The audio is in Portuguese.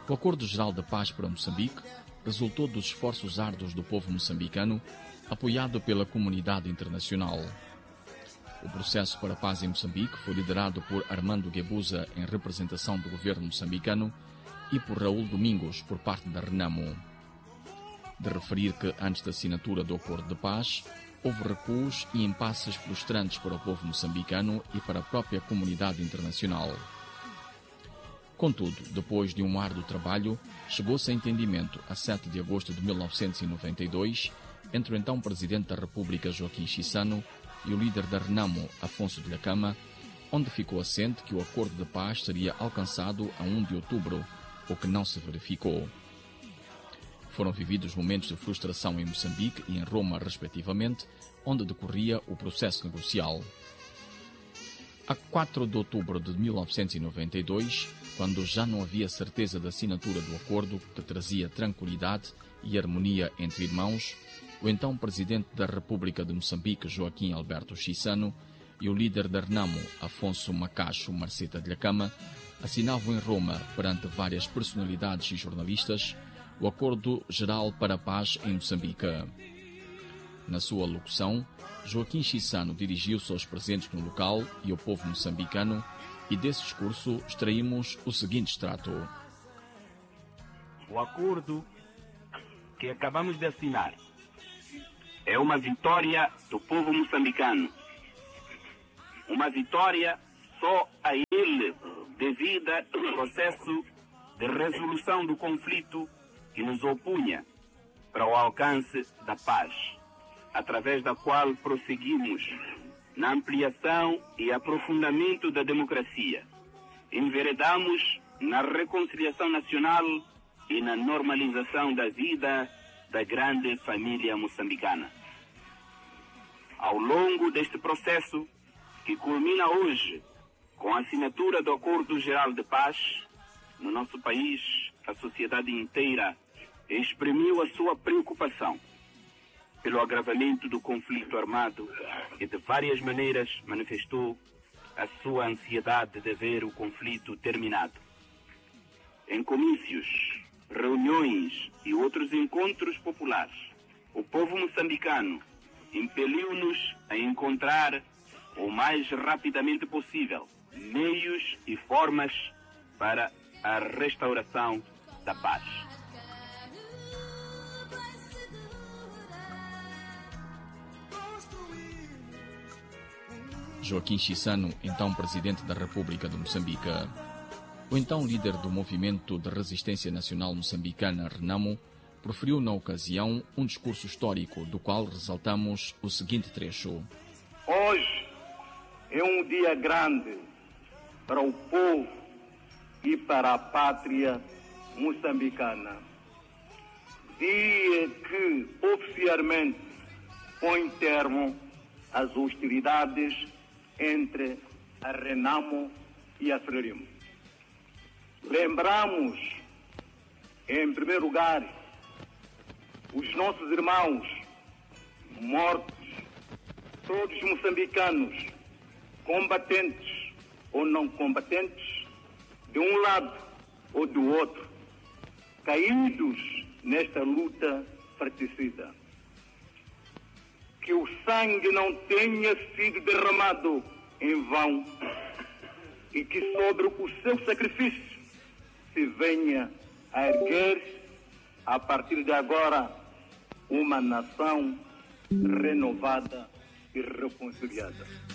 O Acordo Geral de Paz para Moçambique resultou dos esforços árduos do povo moçambicano, apoiado pela comunidade internacional. O processo para a paz em Moçambique foi liderado por Armando Guebuza, em representação do governo moçambicano, e por Raul Domingos, por parte da Renamo. De referir que, antes da assinatura do Acordo de Paz, houve recuos e impasses frustrantes para o povo moçambicano e para a própria comunidade internacional. Contudo, depois de um árduo trabalho, chegou-se a entendimento, a 7 de agosto de 1992, entre o então Presidente da República, Joaquim Chissano, e o líder da Renamo, Afonso de Lacama, onde ficou assente que o Acordo de Paz seria alcançado a 1 de outubro, o que não se verificou. Foram vividos momentos de frustração em Moçambique e em Roma, respectivamente, onde decorria o processo negocial. A 4 de outubro de 1992, quando já não havia certeza da assinatura do acordo que trazia tranquilidade e harmonia entre irmãos, o então Presidente da República de Moçambique, Joaquim Alberto Chissano, e o líder da Renamo, Afonso Macacho Marceta de Lacama, assinavam em Roma, perante várias personalidades e jornalistas, o Acordo Geral para a Paz em Moçambique. Na sua locução, Joaquim Chissano dirigiu-se aos presentes no local e ao povo moçambicano, e desse discurso extraímos o seguinte extrato. O acordo que acabamos de assinar é uma vitória do povo moçambicano. Uma vitória só a ele devida ao processo de resolução do conflito que nos opunha para o alcance da paz, através da qual prosseguimos na ampliação e aprofundamento da democracia. Enveredamos na reconciliação nacional e na normalização da vida da grande família moçambicana. Ao longo deste processo, que culmina hoje com a assinatura do Acordo Geral de Paz, no nosso país, a sociedade inteira exprimiu a sua preocupação pelo agravamento do conflito armado e de várias maneiras manifestou a sua ansiedade de ver o conflito terminado. Em comícios, reuniões e outros encontros populares, o povo moçambicano impeliu-nos a encontrar, o mais rapidamente possível, meios e formas para a restauração da paz. Joaquim Chissano, então Presidente da República de Moçambique. O então líder do Movimento de Resistência Nacional Moçambicana, Renamo, proferiu na ocasião um discurso histórico, do qual ressaltamos o seguinte trecho. Hoje é um dia grande para o povo e para a pátria moçambicana. Dia que oficialmente põe termo às hostilidades entre a Renamo e a Frelimo. Lembramos, em primeiro lugar, os nossos irmãos mortos, todos moçambicanos, combatentes ou não combatentes, de um lado ou do outro, caídos nesta luta fratricida. Que o sangue não tenha sido derramado em vão e que sobre o seu sacrifício se venha a erguer, a partir de agora, uma nação renovada e reconciliada.